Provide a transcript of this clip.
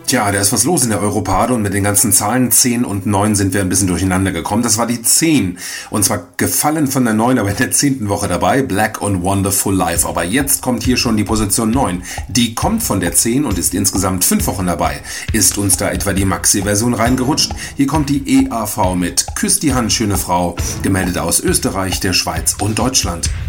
Tja, da ist was los in der Europade und mit den ganzen Zahlen 10 und 9 sind wir ein bisschen durcheinander gekommen. Das war die 10. Und zwar gefallen von der 9, aber in der 10. Woche dabei. Black and Wonderful Life. Aber jetzt kommt hier schon die Position 9. Die kommt von der 10 und ist insgesamt 5 Wochen dabei. Ist uns da etwa die Maxi-Version reingerutscht? Hier kommt die EAV mit Küss die Hand, schöne Frau. Gemeldet aus Österreich, der Schweiz und Deutschland.